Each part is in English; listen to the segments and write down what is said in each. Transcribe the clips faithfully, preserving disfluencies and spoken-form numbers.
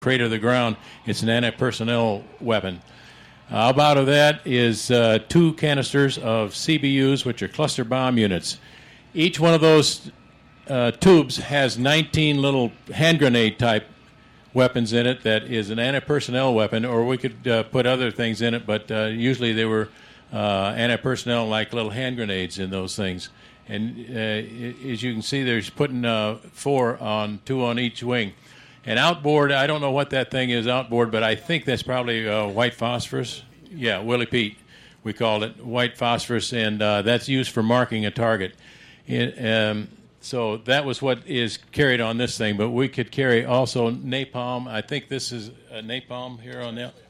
crater the ground. It's an anti-personnel weapon. Uh, up out of that is uh, two canisters of C B Us, which are cluster bomb units. Each one of those uh, tubes has nineteen little hand grenade type weapons in it that is an anti-personnel weapon, or we could uh, put other things in it, but uh, usually they were uh, anti-personnel like little hand grenades in those things. And uh, as you can see, there's putting uh, four on, two on each wing. And outboard, I don't know what that thing is outboard, but I think that's probably uh, white phosphorus. Yeah, Willie Pete, we called it white phosphorus, and uh, that's used for marking a target. It, um, so that was what is carried on this thing, but we could carry also napalm. I think this is a napalm here on that.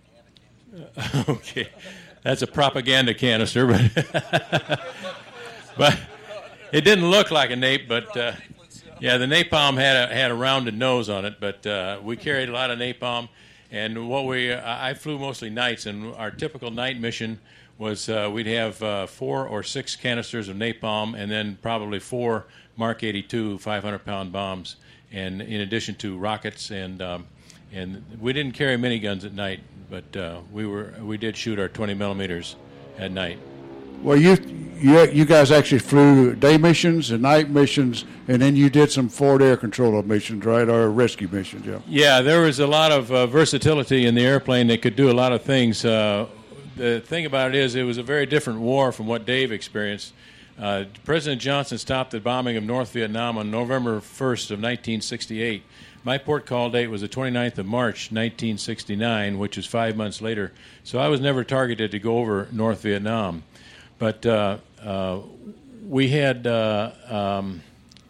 Uh, okay, that's a propaganda canister, but but it didn't look like a nape, but. Uh, Yeah, the napalm had a had a rounded nose on it, but uh, we carried a lot of napalm. And what we uh, I flew mostly nights, and our typical night mission was uh, we'd have uh, four or six canisters of napalm, and then probably four Mark eighty-two five hundred pound bombs, and in addition to rockets. And um, and we didn't carry miniguns at night, but uh, we were we did shoot our twenty millimeters at night. Well, you, you you guys actually flew day missions and night missions, and then you did some forward air control missions, right, or rescue missions, yeah? Yeah, there was a lot of uh, versatility in the airplane that could do a lot of things. Uh, the thing about it is it was a very different war from what Dave experienced. Uh, President Johnson stopped the bombing of North Vietnam on November first of nineteen sixty-eight. My port call date was the twenty-ninth of March, nineteen sixty-nine, which was five months later. So I was never targeted to go over North Vietnam. But uh, uh, we had. Uh, um,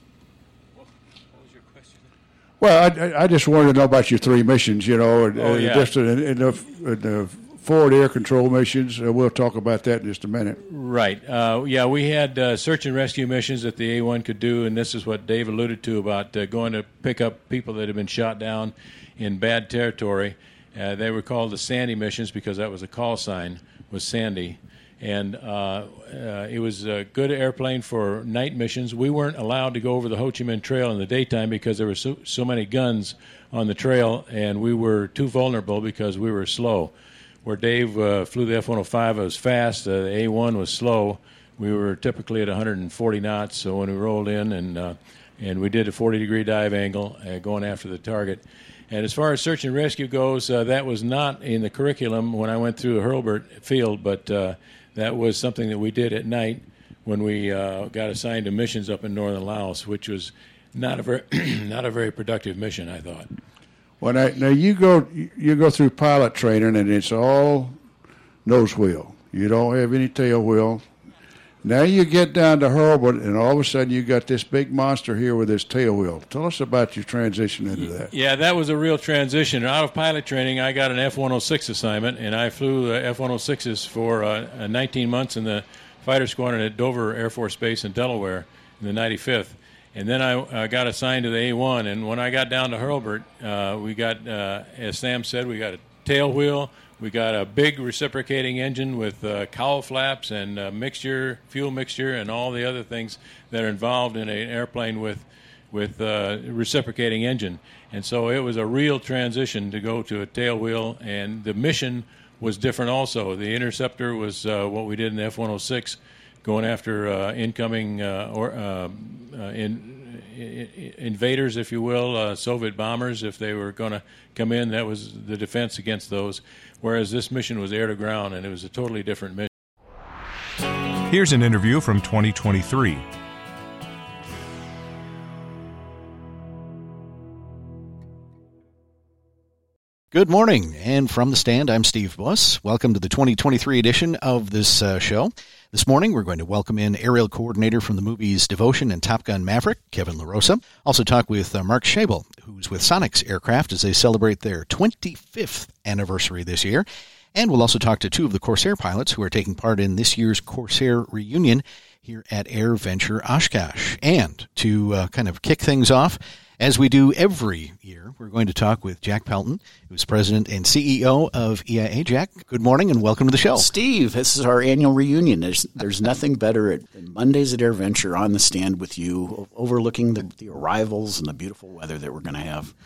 what was your question? Well, I, I just wanted to know about your three missions. You know, oh, yeah. just in, in, the, in the forward air control missions. Uh, we'll talk about that in just a minute. Right. Uh, yeah, we had uh, search and rescue missions that the A one could do, and this is what Dave alluded to about uh, going to pick up people that had been shot down in bad territory. Uh, they were called the Sandy missions because that was a call sign, was Sandy. And uh, uh, it was a good airplane for night missions. We weren't allowed to go over the Ho Chi Minh Trail in the daytime because there were so, so many guns on the trail, and we were too vulnerable because we were slow. Where Dave uh, flew the F one oh five, it was fast. Uh, the A one was slow. We were typically at one hundred forty knots, so when we rolled in, and uh, and we did a forty-degree dive angle uh, going after the target. And as far as search and rescue goes, uh, that was not in the curriculum when I went through Hurlburt Field, but uh, that was something that we did at night when we uh, got assigned to missions up in northern Laos, which was not a very not a very productive mission, I thought. Well, now, now you go you go through pilot training, and it's all nose wheel. You don't have any tail wheel. Now you get down to Hurlburt, and all of a sudden you got this big monster here with this tail wheel. Tell us about your transition into that. Yeah, that was a real transition. Out of pilot training, I got an F one oh six assignment, and I flew F one oh sixes for uh, nineteen months in the fighter squadron at Dover Air Force Base in Delaware in the ninety-fifth. And then I uh, got assigned to the A one, and when I got down to Hurlburt, uh, we got, uh, as Sam said, we got a tail wheel. We got a big reciprocating engine with uh, cowl flaps and uh, mixture, fuel mixture, and all the other things that are involved in an airplane with with uh, reciprocating engine. And so it was a real transition to go to a tail wheel, and the mission was different also. The interceptor was uh, what we did in the F one oh six, going after uh, incoming uh, or uh, uh, in, in, invaders, if you will, uh, Soviet bombers, if they were going to come in. That was the defense against those. Whereas this mission was air to ground, and it was a totally different mission. Here's an interview from twenty twenty-three. Good morning, and from the stand, I'm Steve Buss. Welcome to the twenty twenty-three edition of this uh, show. This morning, we're going to welcome in aerial coordinator from the movies Devotion and Top Gun Maverick, Kevin LaRosa. Also talk with uh, Mark Schabel, who's with Sonex Aircraft as they celebrate their twenty-fifth anniversary this year. And we'll also talk to two of the Corsair pilots who are taking part in this year's Corsair reunion here at Air Venture Oshkosh. And to uh, kind of kick things off, as we do every year, we're going to talk with Jack Pelton, who's president and C E O of E I A. Jack, good morning and welcome to the show. Steve, this is our annual reunion. There's, there's nothing better at, than Mondays at Air Venture on the stand with you, overlooking the, the arrivals and the beautiful weather that we're going to have.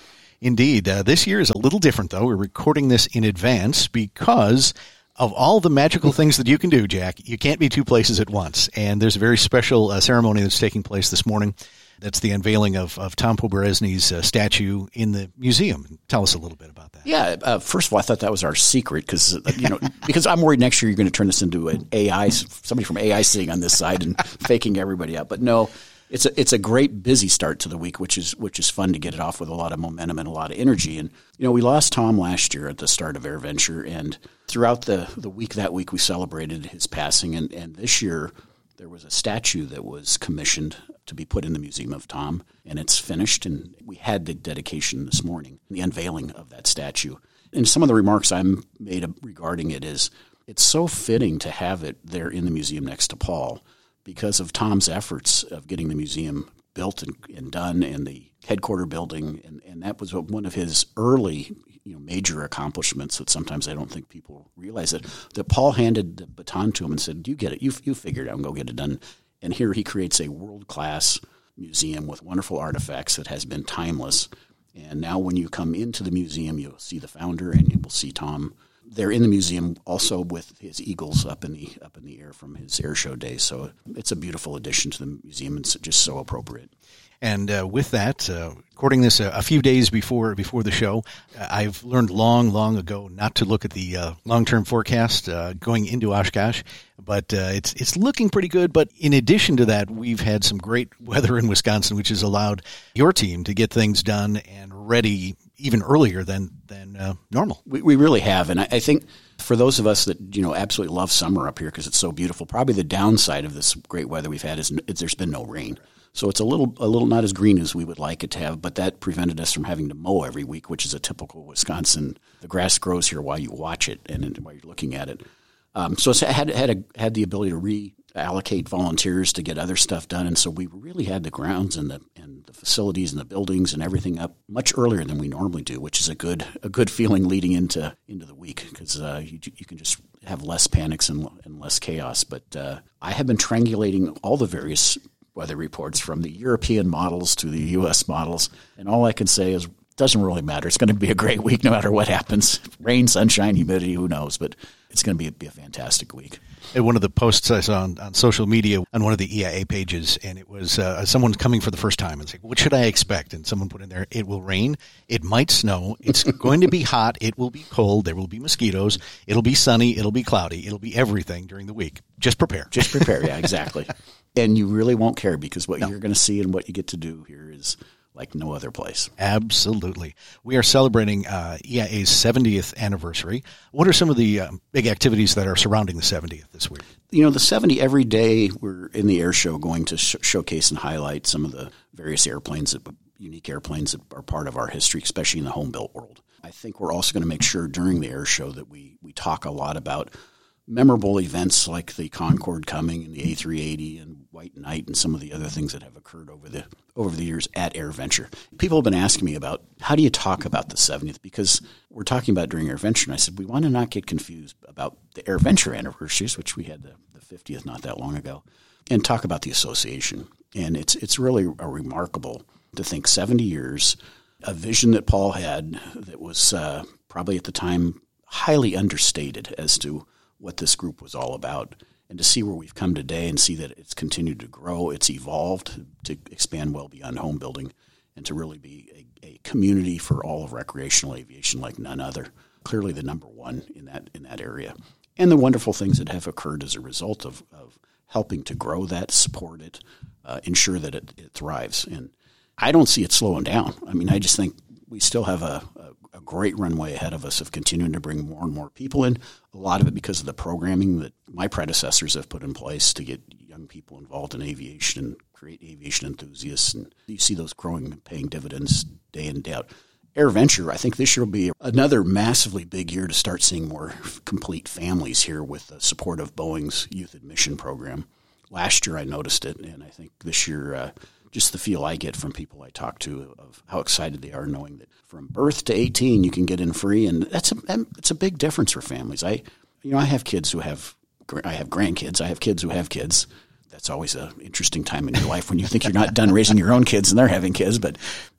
Indeed. Uh, this year is a little different, though. We're recording this in advance because of all the magical things that you can do, Jack. You can't be two places at once. And there's a very special uh, ceremony that's taking place this morning. That's the unveiling of, of Tom Poberezny's uh, statue in the museum. Tell us a little bit about that. Yeah, uh, first of all, I thought that was our secret because you know because I'm worried next year you're going to turn this into an A I, somebody from A I sitting on this side and faking everybody out. But no, it's a it's a great busy start to the week, which is which is fun to get it off with a lot of momentum and a lot of energy. And you know, we lost Tom last year at the start of AirVenture, and throughout the the week that week we celebrated his passing. And, and this year there was a statue that was commissioned to be put in the Museum of Tom, and it's finished, and we had the dedication this morning, the unveiling of that statue. And some of the remarks I made regarding it is it's so fitting to have it there in the museum next to Paul because of Tom's efforts of getting the museum built and, and done and the headquarter building, and, and that was one of his early you know, major accomplishments that sometimes I don't think people realize that, that Paul handed the baton to him and said, you get it, you, you figure it out and go get it done. And here he creates a world-class museum with wonderful artifacts that has been timeless. And now when you come into the museum, you'll see the founder and you will see Tom there in the museum also with his eagles up in the up in the air from his air show days. So it's a beautiful addition to the museum. It's just so appropriate. And uh, with that, uh, recording this a, a few days before before the show, uh, I've learned long, long ago not to look at the uh, long-term forecast uh, going into Oshkosh, but uh, it's it's looking pretty good. But in addition to that, we've had some great weather in Wisconsin, which has allowed your team to get things done and ready even earlier than than uh, normal. We, we really have, and I, I think for those of us that you know absolutely love summer up here because it's so beautiful, probably the downside of this great weather we've had is, is there's been no rain. So it's a little a little not as green as we would like it to have, but that prevented us from having to mow every week, which is a typical Wisconsin. The grass grows here while you watch it and while you're looking at it. Um, so it's had had a, had the ability to reallocate volunteers to get other stuff done, and so we really had the grounds and the and the facilities and the buildings and everything up much earlier than we normally do, which is a good a good feeling leading into into the week because uh, you you can just have less panics and, and less chaos. But uh, I have been triangulating all the various weather reports from the European models to the U S models. And all I can say is it doesn't really matter. It's going to be a great week no matter what happens. Rain, sunshine, humidity, who knows? But it's going to be a, be a fantastic week. And one of the posts I saw on, on social media on one of the E I A pages, and it was uh, someone coming for the first time and saying, what should I expect? And someone put in there, it will rain, it might snow, it's going to be hot, it will be cold, there will be mosquitoes, it'll be sunny, it'll be cloudy, it'll be everything during the week. Just prepare. Just prepare, yeah, exactly. And you really won't care because what no. you're going to see and what you get to do here is like no other place. Absolutely. We are celebrating uh, E I A's seventieth anniversary. What are some of the uh, big activities that are surrounding the seventieth this week? You know, the seventy, every day we're in the air show going to sh- showcase and highlight some of the various airplanes, that unique airplanes that are part of our history, especially in the home-built world. I think we're also going to make sure during the air show that we, we talk a lot about memorable events like the Concorde coming and the A three eighty and White Knight and some of the other things that have occurred over the over the years at AirVenture. People have been asking me about how do you talk about the seventieth because we're talking about during AirVenture, and I said we want to not get confused about the AirVenture anniversaries, which we had the, the fiftieth not that long ago, and talk about the association. And it's it's really a remarkable to think seventy years, a vision that Paul had that was uh, probably at the time highly understated as to what this group was all about, and to see where we've come today and see that it's continued to grow, it's evolved to expand well beyond home building and to really be a, a community for all of recreational aviation like none other. Clearly the number one in that in that area. And the wonderful things that have occurred as a result of, of helping to grow that, support it, uh, ensure that it, it thrives. And I don't see it slowing down. I mean, I just think we still have a, a, a great runway ahead of us of continuing to bring more and more people in, a lot of it because of the programming that my predecessors have put in place to get young people involved in aviation and create aviation enthusiasts. And you see those growing and paying dividends day in and day out. AirVenture, I think this year will be another massively big year to start seeing more complete families here with the support of Boeing's youth admission program. Last year I noticed it, and I think this year uh, just the feel I get from people I talk to of how excited they are knowing that from birth to eighteen you can get in free, and that's a it's a big difference for families. I you know I have kids who have I have grandkids. I have kids who have kids. That's always an interesting time in your life when you think you're not done raising your own kids and they're having kids. But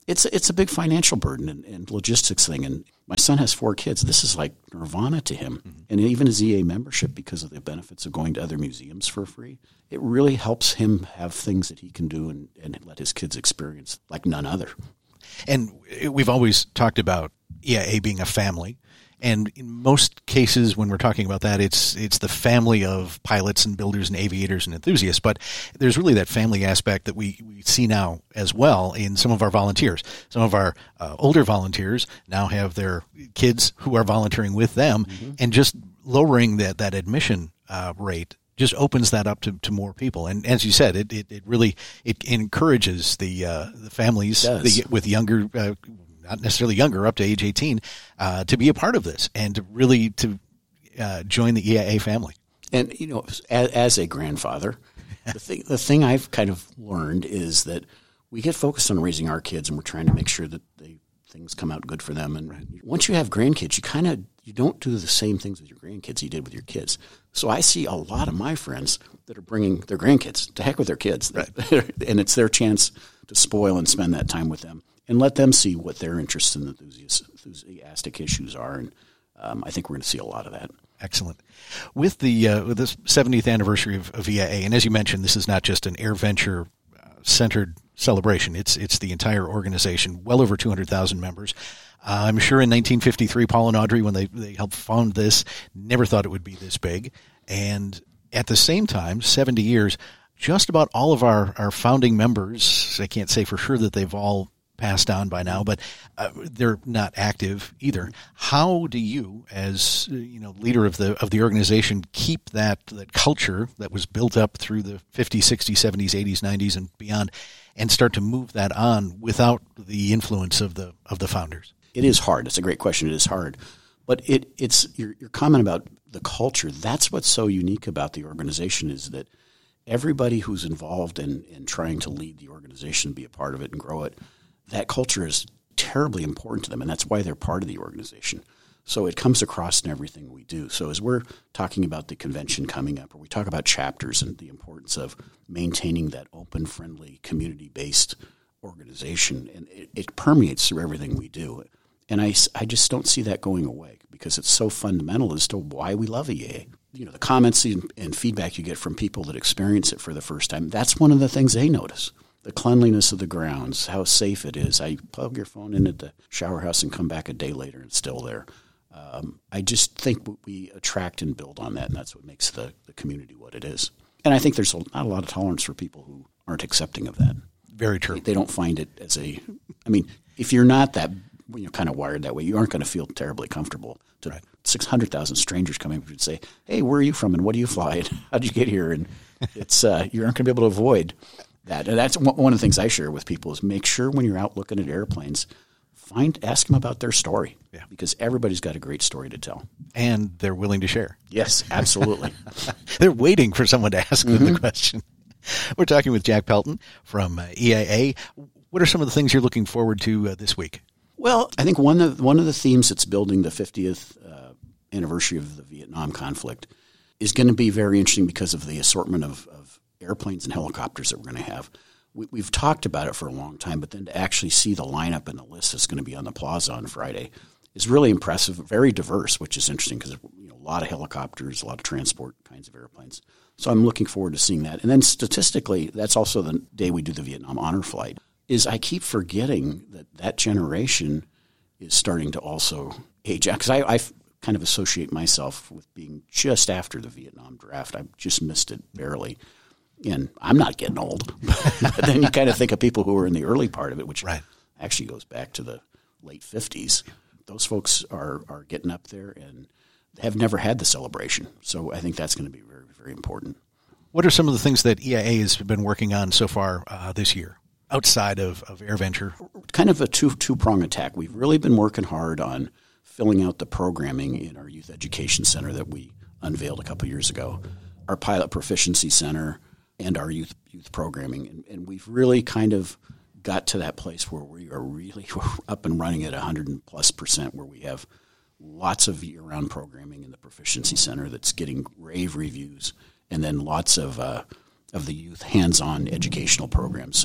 It's it's a big financial burden and, and logistics thing. And my son has four kids. This is like nirvana to him. Mm-hmm. And even his E A membership, because of the benefits of going to other museums for free, it really helps him have things that he can do and, and let his kids experience like none other. And we've always talked about E I A being a family. And in most cases, when we're talking about that, it's it's the family of pilots and builders and aviators and enthusiasts. But there's really that family aspect that we, we see now as well in some of our volunteers. Some of our uh, older volunteers now have their kids who are volunteering with them, mm-hmm. and just lowering that, that admission uh, rate just opens that up to, to more people. And as you said, it, it, it really it encourages the uh, the families the, with younger uh, not necessarily younger, up to age eighteen, uh, to be a part of this and to really to uh, join the E I A family. And, you know, as, as a grandfather, the thing, the thing I've kind of learned is that we get focused on raising our kids, and we're trying to make sure that they, things come out good for them. And right. once you have grandkids, you kind of you don't do the same things with your grandkids you did with your kids. So I see a lot of my friends that are bringing their grandkids. To heck with their kids. Right. And it's their chance to spoil and spend that time with them and let them see what their interests and enthusiastic issues are. And um, I think we're going to see a lot of that. Excellent. With the uh, with this seventieth anniversary of, of E I A, and as you mentioned, this is not just an AirVenture uh, centered celebration. It's it's the entire organization, well over two hundred thousand members. Uh, I'm sure in nineteen fifty-three, Paul and Audrey, when they, they helped found this, never thought it would be this big. And at the same time, seventy years, just about all of our, our founding members, I can't say for sure that they've all passed on by now, but uh, they're not active either. How do you, as you know, leader of the of the organization, keep that that culture that was built up through the fifties, sixties, seventies, eighties, nineties, and beyond, and start to move that on without the influence of the of the founders? It is hard. It's a great question. It is hard, but it it's your your comment about the culture. That's what's so unique about the organization, is that everybody who's involved in in trying to lead the organization, be a part of it, and grow it, that culture is terribly important to them, and that's why they're part of the organization. So it comes across in everything we do. So as we're talking about the convention coming up, or we talk about chapters and the importance of maintaining that open, friendly, community-based organization, and it, it permeates through everything we do. And I, I just don't see that going away, because it's so fundamental as to why we love E A A. You know, the comments and, and feedback you get from people that experience it for the first time, that's one of the things they notice. The cleanliness of the grounds, how safe it is. I plug your phone in at the shower house and come back a day later and it's still there. Um, I just think we attract and build on that, and that's what makes the, the community what it is. And I think there's a, not a lot of tolerance for people who aren't accepting of that. Very true. They, they don't find it as a – I mean, if you're not that – when you're kind of wired that way, you aren't going to feel terribly comfortable to right. six hundred thousand strangers coming up and say, hey, where are you from and what do you fly and how did you get here? And it's uh, you aren't going to be able to avoid – that. And that's one of the things I share with people is make sure when you're out looking at airplanes, find ask them about their story. Yeah. Because everybody's got a great story to tell. And they're willing to share. Yes, absolutely. They're waiting for someone to ask them mm-hmm. the question. We're talking with Jack Pelton from uh, E I A. What are some of the things you're looking forward to uh, this week? Well, I think one of, one of the themes that's building the fiftieth uh, anniversary of the Vietnam conflict is going to be very interesting because of the assortment of, of airplanes and helicopters that we're going to have. We, we've talked about it for a long time, but then to actually see the lineup and the list that's going to be on the plaza on Friday is really impressive, very diverse, which is interesting because you know, a lot of helicopters, a lot of transport kinds of airplanes. So I'm looking forward to seeing that. And then statistically, that's also the day we do the Vietnam Honor Flight, is I keep forgetting that that generation is starting to also age out. Because I, I kind of associate myself with being just after the Vietnam draft. I just missed it barely. And I'm not getting old. But then you kind of think of people who were in the early part of it, which right. actually goes back to the late fifties. Those folks are, are getting up there and have never had the celebration. So I think that's going to be very, very important. What are some of the things that E I A has been working on so far uh, this year outside of, of AirVenture? Kind of a two, two-prong attack. We've really been working hard on filling out the programming in our Youth Education Center that we unveiled a couple years ago, our Pilot Proficiency Center, and our youth youth programming. And, and we've really kind of got to that place where we are really up and running at one hundred plus percent, where we have lots of year-round programming in the Proficiency Center that's getting rave reviews, and then lots of uh, of the youth hands-on educational programs. So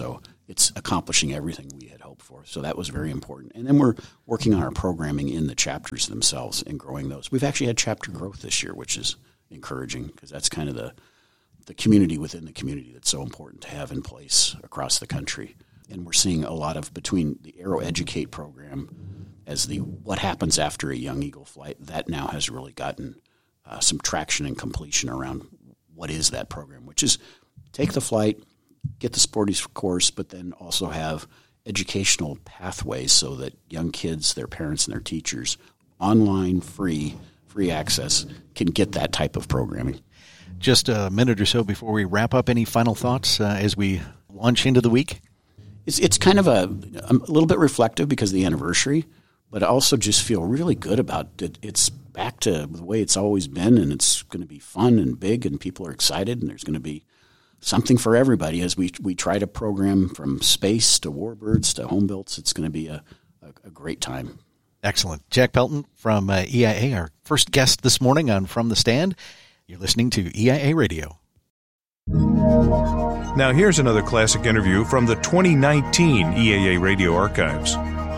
it's accomplishing everything we had hoped for. So that was very important. And then we're working on our programming in the chapters themselves and growing those. We've actually had chapter growth this year, which is encouraging because that's kind of the the community within the community that's so important to have in place across the country. And we're seeing a lot of between the Aero Educate program as the what happens after a young eagle flight, that now has really gotten uh, some traction and completion around what is that program, which is take the flight, get the sporty course, but then also have educational pathways so that young kids, their parents, and their teachers, online, free, free access, can get that type of programming. Just a minute or so before we wrap up, any final thoughts uh, as we launch into the week? It's it's kind of a, a little bit reflective because of the anniversary, but I also just feel really good about it. It's back to the way it's always been, and it's going to be fun and big, and people are excited, and there's going to be something for everybody as we we try to program from space to warbirds to home builts. It's going to be a, a, a great time. Excellent. Jack Pelton from uh, E I A, our first guest this morning on From the Stand. You're listening to E I A Radio. Now here's another classic interview from the twenty nineteen E A A Radio archives.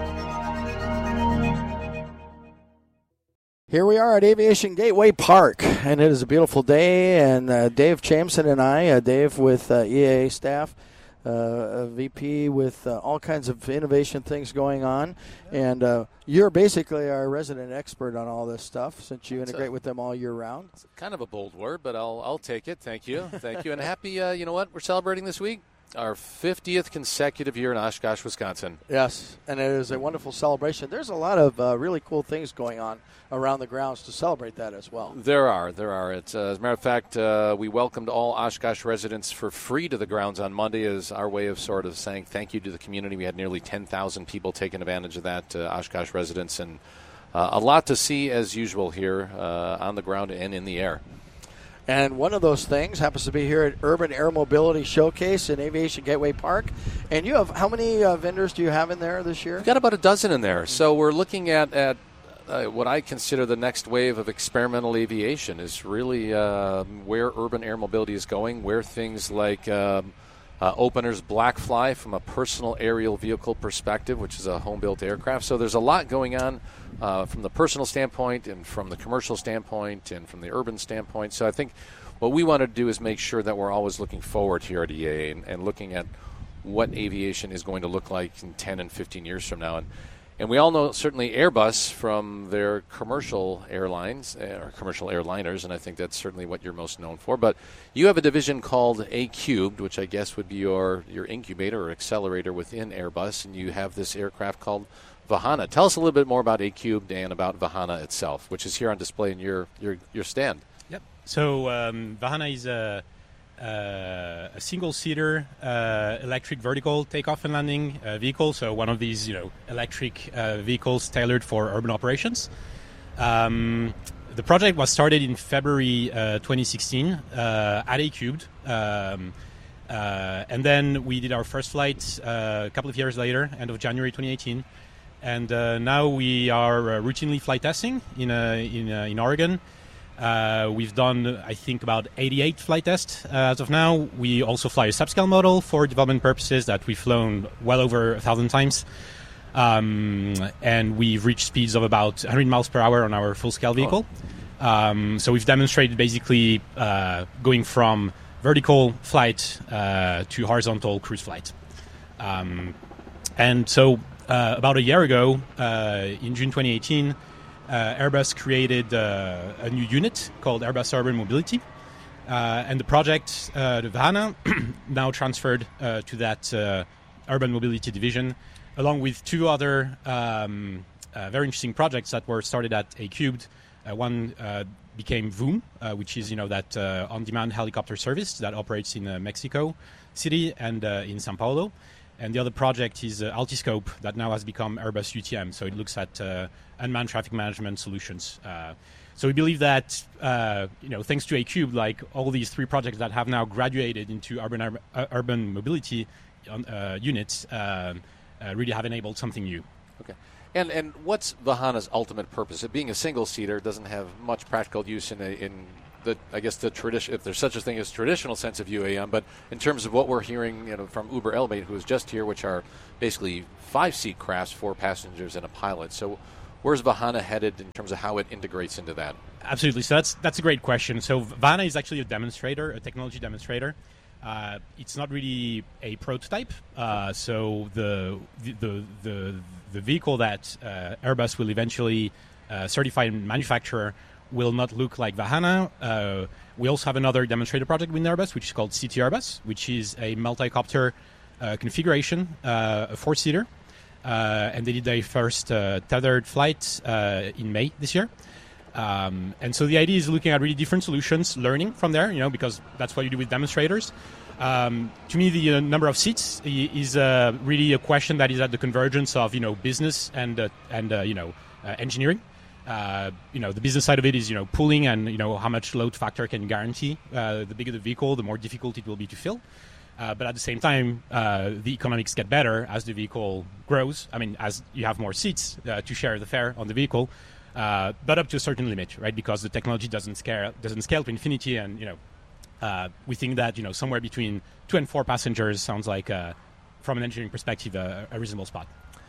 Here we are at Aviation Gateway Park, and it is a beautiful day, and uh, Dave Chamson and I, uh, Dave with uh, E A A staff, uh, a V P with uh, all kinds of innovation things going on, and uh, you're basically our resident expert on all this stuff since you That's integrate a, with them all year round. It's kind of a bold word, but I'll I'll take it. Thank you. Thank you. And happy, uh, you know what, we're celebrating this week? Our fiftieth consecutive year in Oshkosh, Wisconsin. Yes, and it is a wonderful celebration. There's a lot of uh, really cool things going on around the grounds to celebrate that as well. There are. There are. It's, uh, as a matter of fact, uh, we welcomed all Oshkosh residents for free to the grounds on Monday as our way of sort of saying thank you to the community. We had nearly ten thousand people taking advantage of that, uh, Oshkosh residents, and uh, a lot to see as usual here uh, on the ground and in the air. And one of those things happens to be here at Urban Air Mobility Showcase in Aviation Gateway Park. And you have, how many uh, vendors do you have in there this year? We've got about a dozen in there. So we're looking at, at uh, what I consider the next wave of experimental aviation is really uh, where urban air mobility is going, where things like um, uh, Opener's Blackfly from a personal aerial vehicle perspective, which is a home-built aircraft. So there's a lot going on uh, from the personal standpoint and from the commercial standpoint and from the urban standpoint. So I think what we want to do is make sure that we're always looking forward here at E A A and, and looking at what aviation is going to look like in ten and fifteen years from now. And And we all know certainly Airbus from their commercial airlines, or commercial airliners, and I think that's certainly what you're most known for. But you have a division called A Cubed, which I guess would be your, your incubator or accelerator within Airbus, and you have this aircraft called Vahana. Tell us a little bit more about A Cubed and about Vahana itself, which is here on display in your, your, your stand. Yep. So um, Vahana is a Uh, a single-seater uh, electric vertical takeoff and landing uh, vehicle. So one of these, you know, electric uh, vehicles tailored for urban operations. Um, the project was started in February uh, twenty sixteen uh, at A Cubed, um, uh, and then we did our first flight uh, a couple of years later, end of January twenty eighteen, and uh, now we are uh, routinely flight testing in uh, in uh, in Oregon. Uh, we've done, I think, about eighty-eight flight tests uh, as of now. We also fly a subscale model for development purposes that we've flown well over a thousand times. Um, and we've reached speeds of about one hundred miles per hour on our full-scale vehicle. Oh. Um, so we've demonstrated basically uh, going from vertical flight uh, to horizontal cruise flight. Um, and so uh, about a year ago, uh, in June twenty eighteen, Uh, Airbus created uh, a new unit called Airbus Urban Mobility, uh, and the project, uh, the Vahana, now transferred uh, to that uh, Urban Mobility division, along with two other um, uh, very interesting projects that were started at A Cubed. Uh, one uh, became Voom, uh, which is you know that uh, on-demand helicopter service that operates in uh, Mexico City and uh, in São Paulo. And the other project is uh, Altiscope that now has become Airbus U T M. So it looks at uh, unmanned traffic management solutions. Uh, so we believe that, uh, you know, thanks to A Cubed, like all these three projects that have now graduated into urban uh, urban mobility uh, units uh, uh, really have enabled something new. Okay. And and what's Vahana's ultimate purpose? It being a single-seater doesn't have much practical use in a, in the I guess the tradition, if there's such a thing as traditional sense of U A M, but in terms of what we're hearing, you know, from Uber Elevate, who was just here, which are basically five-seat crafts, four passengers and a pilot. So where's Vahana headed in terms of how it integrates into that? Absolutely. So that's that's a great question. So Vahana is actually a demonstrator, a technology demonstrator. Uh, it's not really a prototype. Uh, so the the the the vehicle that uh, Airbus will eventually uh, certify and manufacture will not look like Vahana. Uh, we also have another demonstrator project with Airbus, which is called C T Airbus, which is a multi-copter uh, configuration, uh, a four-seater. Uh, and they did their first uh, tethered flight uh, in May this year. Um, and so the idea is looking at really different solutions, learning from there, you know, because that's what you do with demonstrators. Um, to me, the uh, number of seats is uh, really a question that is at the convergence of, you know, business and, uh, and uh, you know, uh, engineering. Uh, you know, the business side of it is, you know, pooling and, you know, how much load factor can you guarantee. Uh, the bigger the vehicle, the more difficult it will be to fill. Uh, but at the same time, uh, the economics get better as the vehicle grows. I mean, as you have more seats uh, to share the fare on the vehicle, uh, but up to a certain limit, right? Because the technology doesn't scale doesn't scale to infinity, and you know, uh, we think that you know somewhere between two and four passengers sounds like, uh, from an engineering perspective, a, a reasonable spot.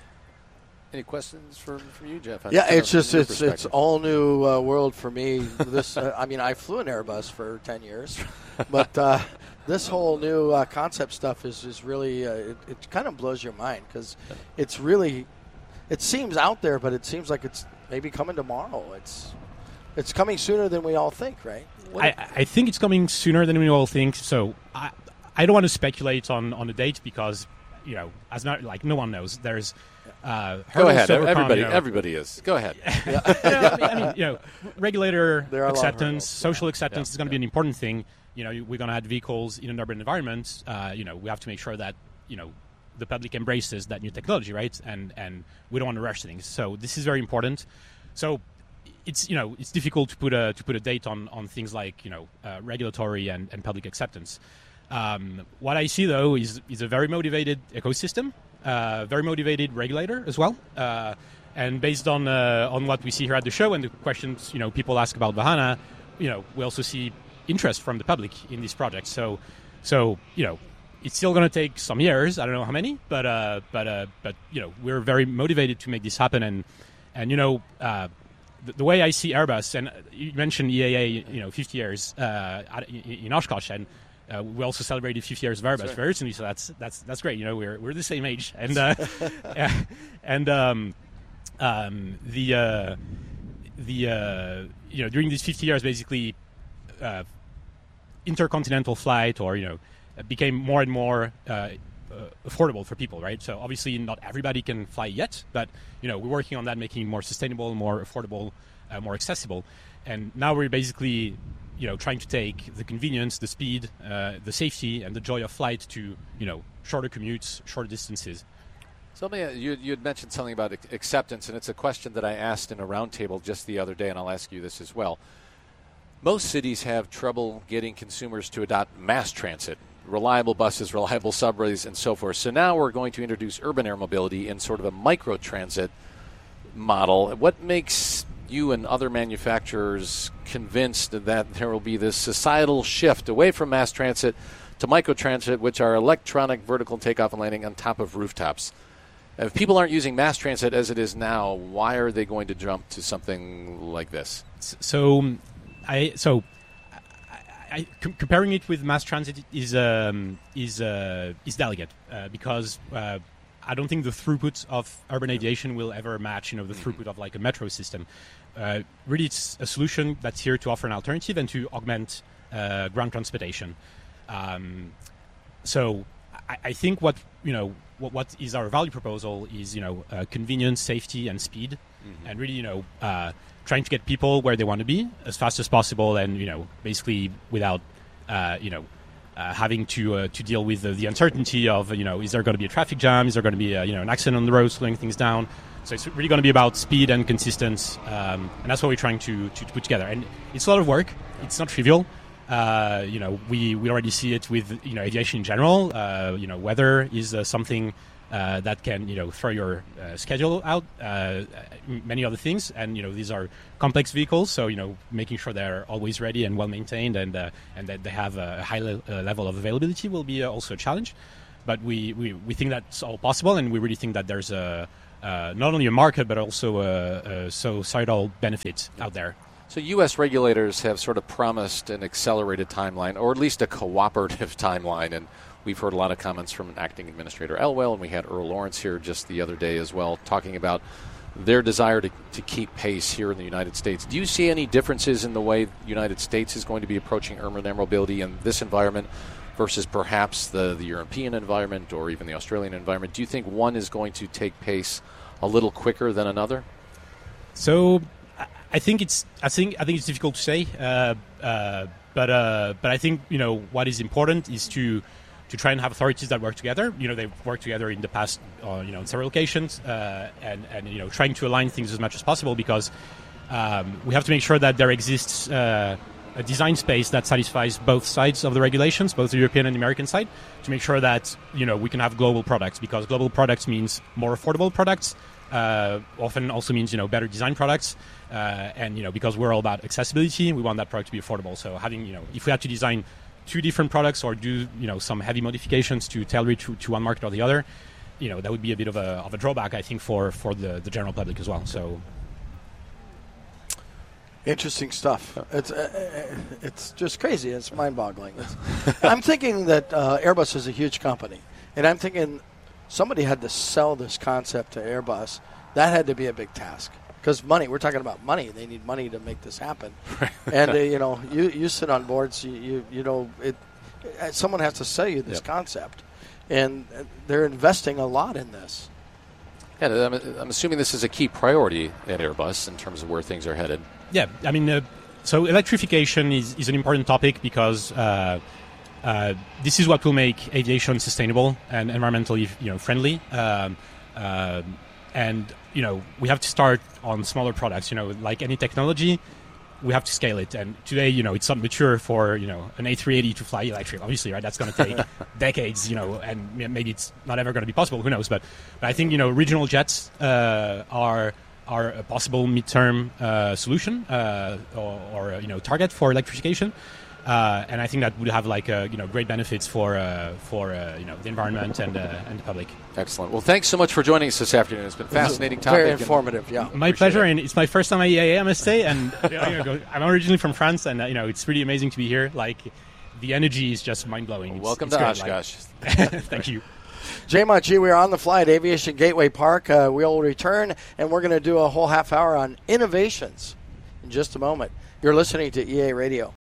Any questions from, from you, Jeff? Yeah, it's just it's it's all new uh, world for me. This, uh, I mean, I flew an Airbus for ten years, but uh, this whole new uh, concept stuff is is really uh, it, it kind of blows your mind because it's really it seems out there, but it seems like it's maybe coming tomorrow. It's it's coming sooner than we all think, right? What I, I think it's coming sooner than we all think. So I I don't want to speculate on on the date because you know as not like no one knows. There's Uh, Go ahead. overcome, everybody, you know. everybody is. Go ahead. yeah. I, mean, I mean, you know, regulator acceptance, social acceptance yeah. is going to be an important thing. You know, we're going to have vehicles in an urban environment. Uh, you know, we have to make sure that you know the public embraces that new technology, right? And and we don't want to rush things. So this is very important. So it's you know it's difficult to put a to put a date on on things like you know uh, regulatory and, and public acceptance. Um, what I see though is is a very motivated ecosystem. Uh, very motivated regulator as well, uh, and based on uh, on what we see here at the show and the questions you know people ask about Vahana, you know we also see interest from the public in this project. So, so you know it's still going to take some years. I don't know how many, but uh, but uh, but you know we're very motivated to make this happen. And and you know uh, the, the way I see Airbus, and you mentioned E A A, you know, fifty years uh, in Oshkosh, and Uh, we also celebrated fifty years of Airbus right. very recently, so that's that's that's great. You know, we're we're the same age, and uh, and um, um, the uh, the uh, you know during these fifty years, basically, uh, intercontinental flight or you know became more and more uh, uh, affordable for people, right? So obviously, not everybody can fly yet, but you know we're working on that, making it more sustainable, more affordable, uh, more accessible, and now we're basically. You know, trying to take the convenience, the speed, uh, the safety, and the joy of flight to, you know, shorter commutes, shorter distances. So, you you had mentioned something about acceptance, and it's a question that I asked in a roundtable just the other day, and I'll ask you this as well. Most cities have trouble getting consumers to adopt mass transit, reliable buses, reliable subways, and so forth. So now we're going to introduce urban air mobility in sort of a micro-transit model. What makes you and other manufacturers convinced that there will be this societal shift away from mass transit to microtransit, which are electronic vertical takeoff and landing on top of rooftops? If people aren't using mass transit as it is now, why are they going to jump to something like this? So, I so I, I, com- comparing it with mass transit is um, is uh, is delicate uh, because. Uh, I don't think the throughput of urban aviation will ever match, you know, the throughput of like a metro system. Uh, really, it's a solution that's here to offer an alternative and to augment uh, ground transportation. Um, so, I, I think what you know, what, what is our value proposal is, you know, uh, convenience, safety, and speed, mm-hmm. and really, you know, uh, trying to get people where they want to be as fast as possible, and you know, basically without, uh, you know. Uh, having to uh, to deal with the, the uncertainty of you know is there going to be a traffic jam, is there going to be a, you know an accident on the road slowing things down. So it's really going to be about speed and consistency, um, and that's what we're trying to, to, to put together. And it's a lot of work. It's not trivial. Uh, you know we, we already see it with you know aviation in general. Uh, you know weather is uh, something uh, that can, you know, throw your uh, schedule out, uh, many other things. And, you know, these are complex vehicles, so, you know, making sure they're always ready and well maintained and uh, and that they have a high le- uh, level of availability will be uh, also a challenge. But we, we, we think that's all possible, and we really think that there's a uh, not only a market but also a, a societal benefit out there. So U S regulators have sort of promised an accelerated timeline, or at least a cooperative timeline, and we've heard a lot of comments from Acting Administrator Elwell, and we had Earl Lawrence here just the other day as well, talking about their desire to, to keep pace here in the United States. Do you see any differences in the way the United States is going to be approaching urban air mobility in this environment versus perhaps the, the European environment or even the Australian environment? Do you think one is going to take pace a little quicker than another? So I think it's I think I think it's difficult to say, uh, uh, but uh, but I think, you know, what is important is to to try and have authorities that work together. You know, they've worked together in the past, uh, you know, on several occasions, uh, and and you know, trying to align things as much as possible, because um, we have to make sure that there exists uh, a design space that satisfies both sides of the regulations, both the European and the American side, to make sure that, you know, we can have global products, because global products means more affordable products. Uh, often also means, you know, better design products, uh, and, you know, because we're all about accessibility, we want that product to be affordable. So having, you know, if we had to design two different products or do, you know, some heavy modifications to tailor it to, to one market or the other, you know, that would be a bit of a of a drawback, I think, for for the, the general public as well. So interesting stuff. It's uh, it's just crazy. It's mind-boggling. It's, I'm thinking that uh, Airbus is a huge company, and I'm thinking somebody had to sell this concept to Airbus. That had to be a big task, because money. We're talking about money. They need money to make this happen. And uh, you know, you, you sit on boards. You you, you know, it. Someone has to sell you this yep. concept, and they're investing a lot in this. Yeah, I'm, I'm assuming this is a key priority at Airbus in terms of where things are headed. Yeah, I mean, uh, so electrification is, is an important topic, because Uh, Uh, this is what will make aviation sustainable and environmentally, you know, friendly. Um, uh, and you know, we have to start on smaller products. You know, like any technology, we have to scale it. And today, you know, it's not mature for, you know, an A three eighty to fly electric. Obviously, right? That's going to take decades. You know, and maybe it's not ever going to be possible. Who knows? But, but I think, you know, regional jets uh, are are a possible midterm uh, solution uh, or, or you know, target for electrification. Uh, and I think that would have like uh, you know, great benefits for uh, for uh, you know, the environment and uh, and the public. Excellent. Well, thanks so much for joining us this afternoon. It's been a fascinating topic. Very informative. Yeah, my pleasure, it. And it's my first time at E A A, I must say. And you know, I'm originally from France, and uh, you know, it's really amazing to be here. Like, the energy is just mind blowing. Well, welcome it's to great. Oshkosh. Like, thank you. J-Mont G, we are on the fly at Aviation Gateway Park. Uh, we'll return, and we're going to do a whole half hour on innovations in just a moment. You're listening to E A Radio.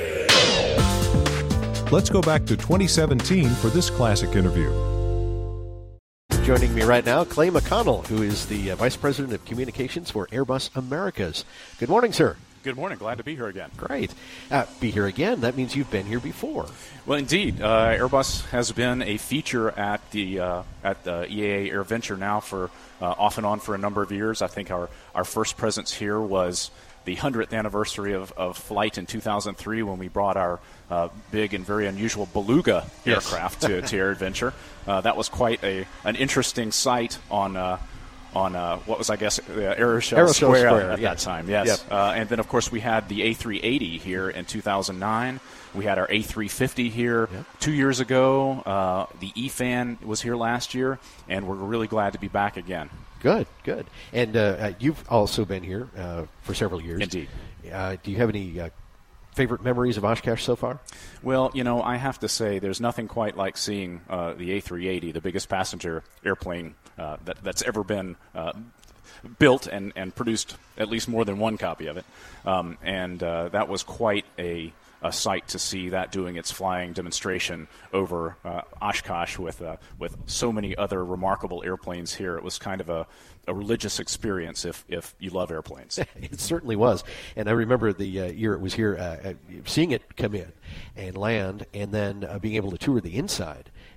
Let's go back to twenty seventeen for this classic interview. Joining me right now, Clay McConnell, who is the uh, Vice President of Communications for Airbus Americas. Good morning, sir. Good morning. Glad to be here again. Great. Uh, be here again. That means you've been here before. Well, indeed. Uh, Airbus has been a feature at the uh, at the E A A AirVenture now for uh, off and on for a number of years. I think our, our first presence here was the hundredth anniversary of, of flight in two thousand three, when we brought our uh, big and very unusual Beluga yes. aircraft to, to AirVenture. Uh, that was quite a an interesting sight on uh, on uh, what was, I guess, uh, Aeroshell, Aeroshell Square, Square at yeah. that time. Yes, yep. uh, and then of course we had the A three eighty here in two thousand nine. We had our A three fifty here yep. two years ago. Uh, the E FAN was here last year, and we're really glad to be back again. Good, good. And uh, you've also been here uh, for several years. Indeed. Uh, do you have any uh, favorite memories of Oshkosh so far? Well, you know, I have to say there's nothing quite like seeing uh, the A three eighty, the biggest passenger airplane uh, that, that's ever been uh, built and, and produced at least more than one copy of it. Um, and uh, that was quite a... a sight to see that doing its flying demonstration over uh, Oshkosh with uh, with so many other remarkable airplanes here. It was kind of a, a religious experience if, if you love airplanes. It certainly was. And I remember the uh, year it was here, uh, seeing it come in and land, and then uh, being able to tour the inside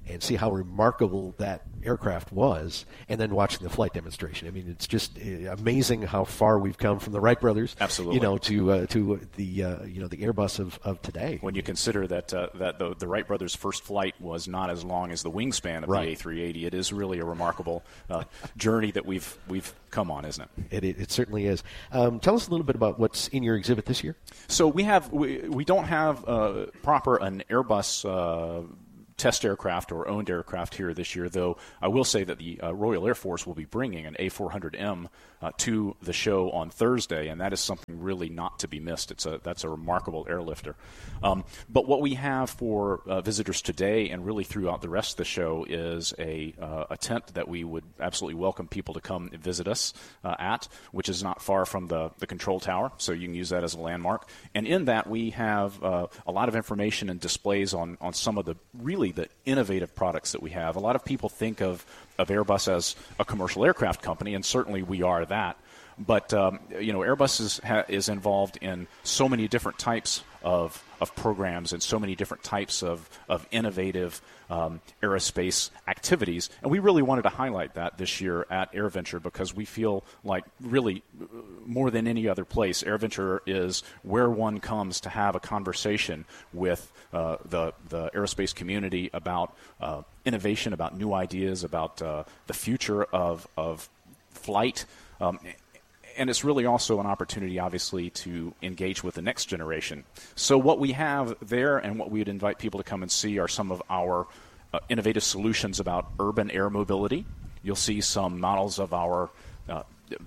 and see how remarkable that aircraft was, and then watching the flight demonstration. I mean, it's just uh, amazing how far we've come from the Wright brothers, absolutely, you know, to uh, to the uh, you know the Airbus of, of today. When you consider that uh, that the, the Wright brothers' first flight was not as long as the wingspan of right. the A three eighty, it is really a remarkable uh, journey that we've we've come on, isn't it? It, it, it certainly is. Um, tell us a little bit about what's in your exhibit this year. So we have we, we don't have uh, proper an Airbus uh, test aircraft or owned aircraft here this year, though I will say that the uh, Royal Air Force will be bringing an A four hundred M uh, to the show on Thursday, and that is something really not to be missed. It's a that's a remarkable airlifter. Um, but what we have for uh, visitors today and really throughout the rest of the show is a uh, a tent that we would absolutely welcome people to come and visit us uh, at, which is not far from the, the control tower, so you can use that as a landmark. And in that we have uh, a lot of information and displays on, on some of the really the innovative products that we have. A lot of people think of, of Airbus as a commercial aircraft company, and certainly we are that. But um, you know, Airbus is, ha, is involved in so many different types of of programs and so many different types of of innovative um, aerospace activities, and we really wanted to highlight that this year at AirVenture because we feel like really more than any other place, AirVenture is where one comes to have a conversation with uh, the the aerospace community about uh, innovation, about new ideas, about uh, the future of of flight. Um, And it's really also an opportunity, obviously, to engage with the next generation. So what we have there and what we would invite people to come and see are some of our uh, innovative solutions about urban air mobility. You'll see some models of our uh,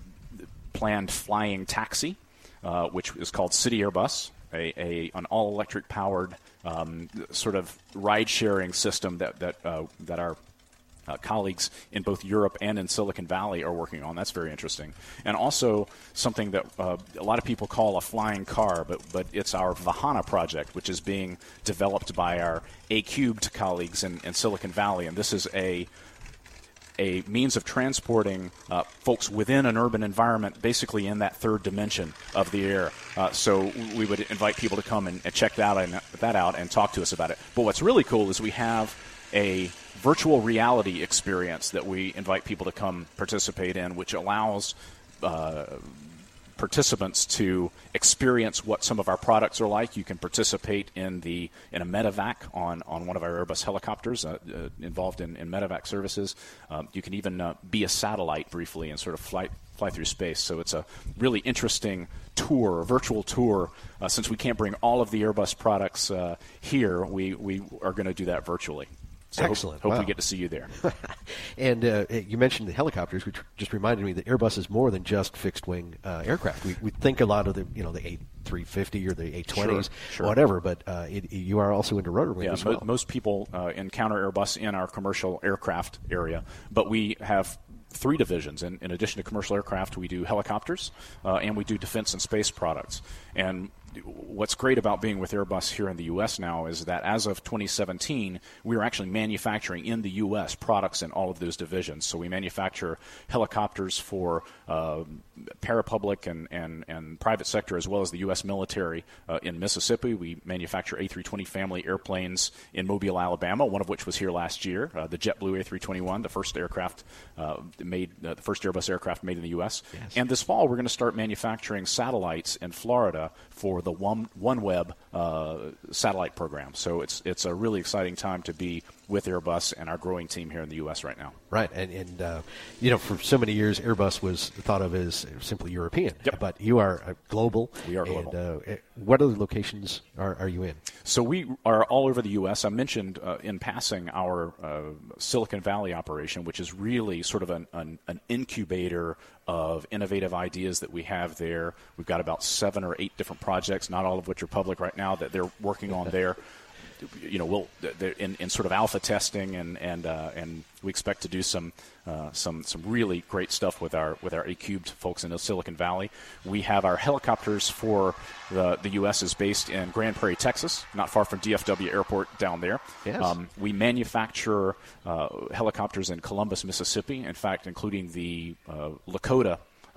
planned flying taxi, uh, which is called City Airbus, a, a an all-electric powered um, sort of ride-sharing system that, that, uh, that our Uh, colleagues in both Europe and in Silicon Valley are working on. That's very interesting. And also something that uh, a lot of people call a flying car, but, but it's our Vahana project, which is being developed by our A-Cubed colleagues in, in Silicon Valley. And this is a a means of transporting uh, folks within an urban environment, basically in that third dimension of the air. Uh, so we would invite people to come and, and check that, and, that out and talk to us about it. But what's really cool is we have a virtual reality experience that we invite people to come participate in, which allows uh, participants to experience what some of our products are like. You can participate in the in a medevac on, on one of our Airbus helicopters uh, uh, involved in, in medevac services. Um, you can even uh, be a satellite briefly and sort of fly fly through space. So it's a really interesting tour, a virtual tour. Uh, since we can't bring all of the Airbus products uh, here, we, we are going to do that virtually. So Excellent. Hope, hope wow. we get to see you there. And uh, you mentioned the helicopters, which just reminded me that Airbus is more than just fixed-wing uh, aircraft. We, we think a lot of the, you know, the A three fifty or the A twenties, sure, sure. whatever, but uh, it, you are also into rotor wing yeah, as well. Mo- most people uh, encounter Airbus in our commercial aircraft area, but we have three divisions. In, in addition to commercial aircraft, we do helicopters, uh, and we do defense and space products. And what's great about being with Airbus here in the U S now is that as of twenty seventeen, we are actually manufacturing in the U S products in all of those divisions. So we manufacture helicopters for uh, parapublic and, and, and private sector as well as the U S military uh, in Mississippi. We manufacture A three twenty family airplanes in Mobile, Alabama, one of which was here last year, uh, the JetBlue A three twenty-one, the first aircraft uh, made, uh, the first Airbus aircraft made in the U S. Yes. And this fall, we're going to start manufacturing satellites in Florida for the One OneWeb uh, satellite program. So it's it's a really exciting time to be with Airbus and our growing team here in the U S right now. Right, and, and uh, you know, for so many years, Airbus was thought of as simply European. Yep. But you are uh, global. We are global. And uh, what other locations are, are you in? So we are all over the U S. I mentioned uh, in passing our uh, Silicon Valley operation, which is really sort of an, an, an incubator of innovative ideas that we have there. We've got about seven or eight different projects, not all of which are public right now, that they're working on there. You know, we'll they're in, in sort of alpha testing, and and uh, and we expect to do some uh, some some really great stuff with our with our A-Cubed folks in the Silicon Valley. We have our helicopters for the the U S is based in Grand Prairie, Texas, not far from D F W Airport down there. Yes. Um, we manufacture uh, helicopters in Columbus, Mississippi. In fact, including the uh, Lakota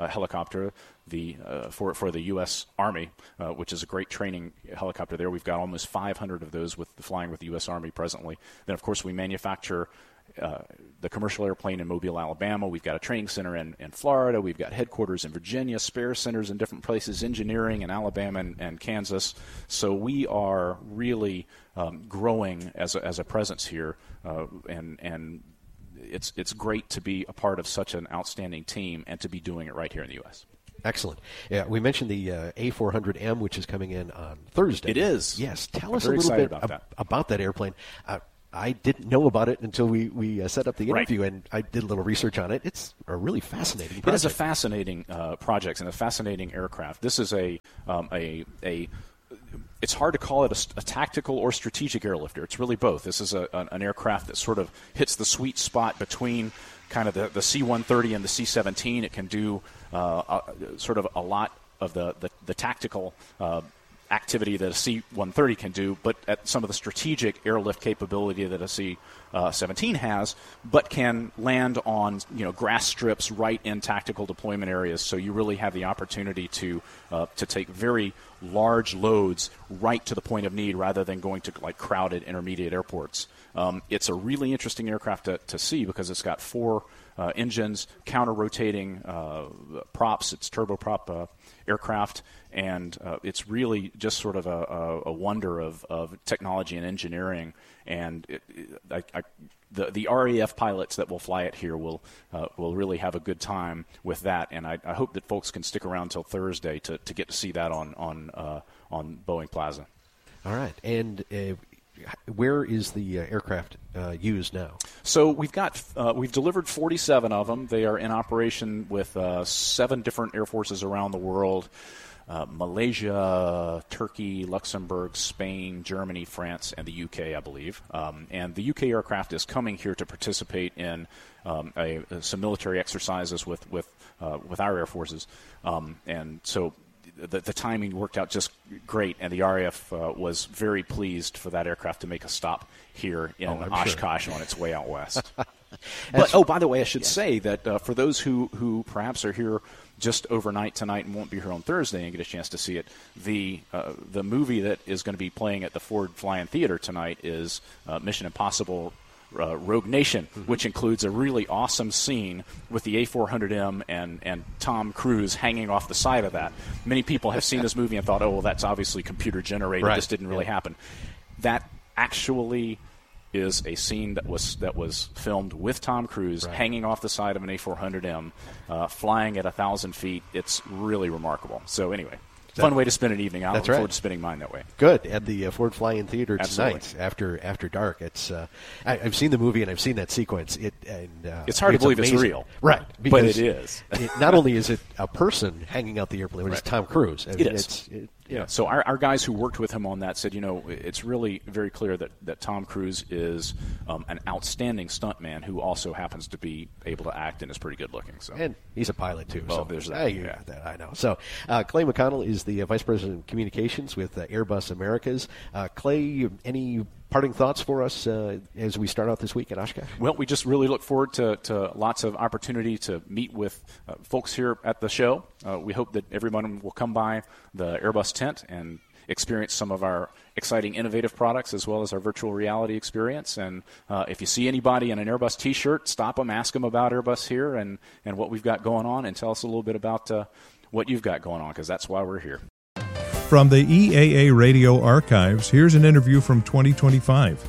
uh, helicopter the uh, for for the U S Army, uh, which is a great training helicopter there. We've got almost five hundred of those with flying with the U S Army presently. Then, of course, we manufacture uh, the commercial airplane in Mobile, Alabama. We've got a training center in, in Florida. We've got headquarters in Virginia, spare centers in different places, engineering in Alabama and, and Kansas. So we are really um, growing as a, as a presence here, uh, and and it's it's great to be a part of such an outstanding team and to be doing it right here in the U S Excellent. Yeah, we mentioned the uh, A four hundred M, which is coming in on Thursday. It is. Yes. Tell I'm us a very little excited bit about ab- that. about that airplane. Uh, I didn't know about it until we, we uh, set up the interview, Right. and I did a little research on it. It's a really fascinating project. It is a fascinating uh, project and a fascinating aircraft. This is a um, a a. It's hard to call it a, a tactical or strategic airlifter. It's really both. This is a, an, an aircraft that sort of hits the sweet spot between kind of the, the C one thirty and the C seventeen. It can do uh, a, sort of a lot of the, the, the tactical uh, activity that a C one thirty can do, but at some of the strategic airlift capability that a C seventeen has, but can land on you know grass strips right in tactical deployment areas. So you really have the opportunity to uh, to take very large loads right to the point of need rather than going to like crowded intermediate airports. Um, it's a really interesting aircraft to, to see because it's got four uh, engines, counter-rotating uh, props. It's turboprop uh, aircraft, and uh, it's really just sort of a, a, a wonder of, of technology and engineering. And it, it, I, I, the the R A F pilots that will fly it here will uh, will really have a good time with that. And I, I hope that folks can stick around till Thursday to, to get to see that on on uh, on Boeing Plaza. All right. And uh, where is the uh, aircraft uh, used now? So we've got uh, we've delivered forty-seven of them. They are in operation with uh, seven different air forces around the world. Uh, Malaysia, Turkey, Luxembourg, Spain, Germany, France, and the U K, I believe. Um, and the U K aircraft is coming here to participate in um, a, some military exercises with with uh, with our air forces. Um, and so the, the timing worked out just great, and the R A F uh, was very pleased for that aircraft to make a stop here in oh, Oshkosh sure. on its way out west. But, oh, by the way, I should yeah. say that uh, for those who, who perhaps are here just overnight tonight and won't be here on Thursday and get a chance to see it, the uh, the movie that is going to be playing at the Ford Fly-In Theater tonight is uh, Mission Impossible uh, Rogue Nation, mm-hmm. which includes a really awesome scene with the A four hundred M and, and Tom Cruise hanging off the side of that. Many people have seen this movie and thought, oh, well, that's obviously computer-generated. Right. This didn't really yeah. happen. That actually is a scene that was that was filmed with Tom Cruise right. hanging off the side of an A four hundred M, uh, flying at one thousand feet. It's really remarkable. So anyway, that, fun way to spend an evening. I look right. forward to spending mine that way. Good. At the uh, Ford Fly-In Theater Absolutely. tonight after after dark. It's uh, I, I've seen the movie and I've seen that sequence. It and uh, It's hard it's to believe amazing. it's real. Right. But it is. it, not only is it a person hanging out the airplane, but right. it's Tom Cruise. I It mean, is. It's, it, Yeah. So our, our guys who worked with him on that said, you know, it's really very clear that, that Tom Cruise is um, an outstanding stuntman who also happens to be able to act and is pretty good looking. So and he's a pilot too. Well, so there's that. I, Yeah. that I know. So uh, Clay McConnell is the uh, Vice President of Communications with uh, Airbus Americas. Uh, Clay, any parting thoughts for us uh, as we start out this week at Oshkosh? Well, we just really look forward to, to lots of opportunity to meet with uh, folks here at the show. Uh, we hope that everyone will come by the Airbus tent and experience some of our exciting innovative products as well as our virtual reality experience. And uh, if you see anybody in an Airbus T-shirt, stop them, ask them about Airbus here and, and what we've got going on, and tell us a little bit about uh, what you've got going on, because that's why we're here. From the E A A Radio Archives, here's an interview from twenty twenty-five.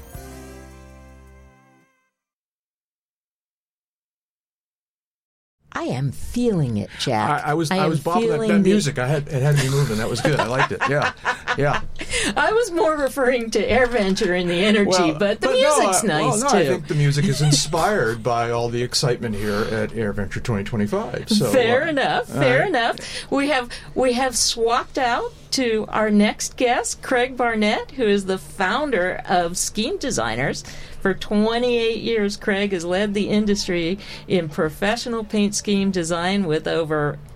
I am feeling it, Jack. I, I was I, I, was bopping that, that music. I had it had me moving. That was good. I liked it. Yeah, yeah. I was more referring to AirVenture and the energy, well, but the but music's no, I, nice well, no, too. I think the music is inspired by all the excitement here at AirVenture twenty twenty-five. So, fair uh, enough. Fair right. enough. We have we have swapped out to our next guest, Craig Barnett, who is the founder of Scheme Designers. For twenty-eight years, Craig has led the industry in professional paint scheme design with over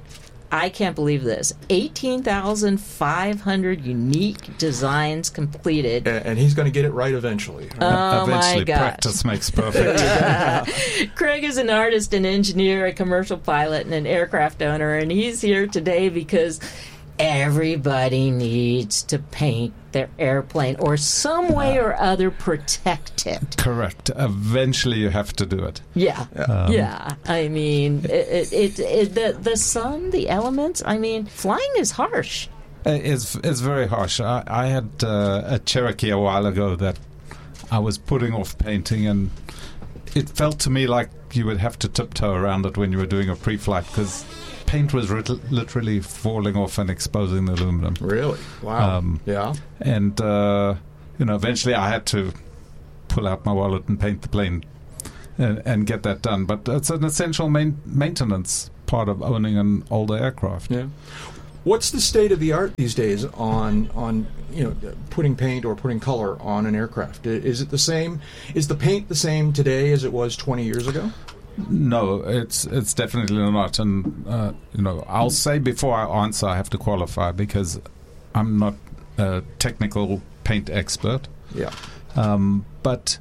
I can't believe this. eighteen thousand five hundred unique designs completed. And, and he's going to get it right eventually. Oh, eventually, my gosh. practice makes perfect. Craig is an artist, an engineer, a commercial pilot, and an aircraft owner, and he's here today because everybody needs to paint their airplane or some way or other protect it. Correct. Eventually, you have to do it. Yeah, Um, yeah. I mean, it, it, it, the the sun, the elements. I mean, flying is harsh. It's it's very harsh. I, I had uh, a Cherokee a while ago that I was putting off painting, and it felt to me like you would have to tiptoe around it when you were doing a pre-flight because paint was rit- literally falling off and exposing the aluminum. Really? Wow. Um, yeah. And, uh, you know, eventually I had to pull out my wallet and paint the plane and, and get that done. But it's an essential main- maintenance part of owning an older aircraft. Yeah. What's the state of the art these days on on you know putting paint or putting color on an aircraft? Is it the same? Is the paint the same today as it was twenty years ago? No, it's it's definitely not. And, uh, you know, I'll say before I answer, I have to qualify because I'm not a technical paint expert. Yeah. Um, but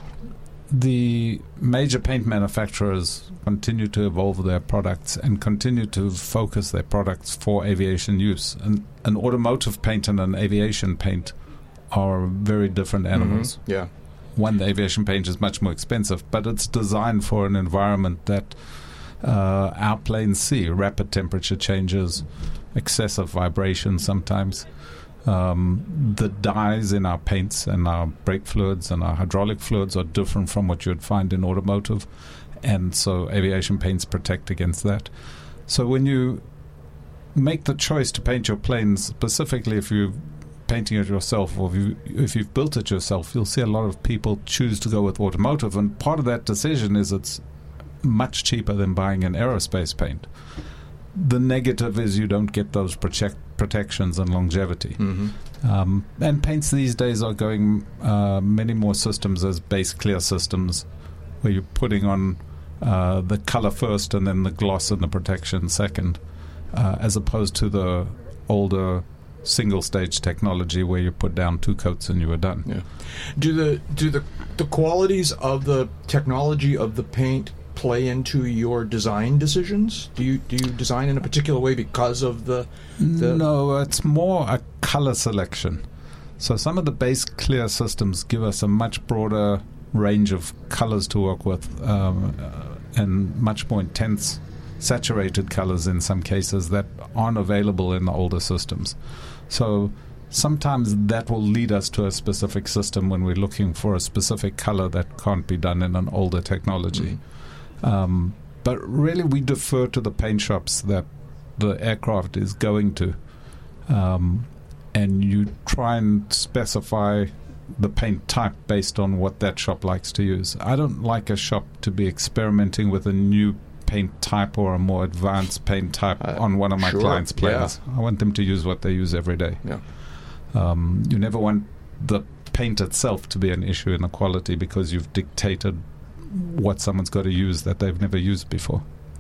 the major paint manufacturers continue to evolve their products and continue to focus their products for aviation use. And an automotive paint and an aviation paint are very different animals. Mm-hmm. Yeah. One, the aviation paint is much more expensive, but it's designed for an environment that uh, our planes see. Rapid temperature changes, excessive vibration sometimes. Um, the dyes in our paints and our brake fluids and our hydraulic fluids are different from what you'd find in automotive, and so aviation paints protect against that. So when you make the choice to paint your planes, specifically if you're painting it yourself or if, you, if you've built it yourself, you'll see a lot of people choose to go with automotive, and part of that decision is it's much cheaper than buying an aerospace paint. The negative is you don't get those protect, protections and longevity. Mm-hmm. Um, and paints these days are going uh, many more systems as base clear systems, where you're putting on uh, the color first and then the gloss and the protection second, uh, as opposed to the older single stage technology where you put down two coats and you were done. Yeah. Do the do the the qualities of the technology of the paint play into your design decisions? Do you do you design in a particular way because of the, the No, it's more a color selection. So some of the base clear systems give us a much broader range of colors to work with, um, uh, and much more intense saturated colors in some cases that aren't available in the older systems. So sometimes that will lead us to a specific system when we're looking for a specific color that can't be done in an older technology. Mm-hmm. Um, but really we defer to the paint shops that the aircraft is going to. Um, and you try and specify the paint type based on what that shop likes to use. I don't like a shop to be experimenting with a new paint type or a more advanced paint type uh, on one of my sure. clients' planes. Yeah. I want them to use what they use every day. Yeah. Um, you never want the paint itself to be an issue in the quality because you've dictated what someone's got to use that they've never used before.